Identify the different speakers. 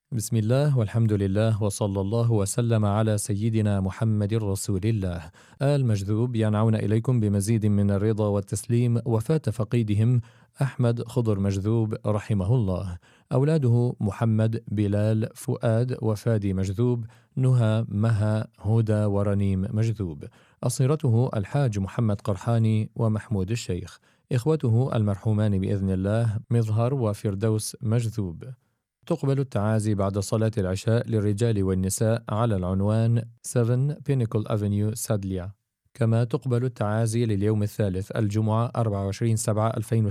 Speaker 1: بسم الله والحمد لله وصلى الله وسلم على سيدنا محمد رسول الله. آل مجذوب ينعون إليكم بمزيد من الرضا والتسليم وفاة فقيدهم أحمد خضر مجذوب رحمه الله. أولاده محمد، بلال، فؤاد، وفادي مجذوب، نهى، مها، هدى، ورنيم مجذوب. أصيرته الحاج محمد قرحاني ومحمود الشيخ. إخوته المرحومان بإذن الله مظهر وفردوس مجذوب. تقبل التعازي بعد صلاة العشاء للرجال والنساء على العنوان 7 Pinnacle Avenue سادليا. كما تقبل التعازي لليوم الثالث الجمعة 24/7/2026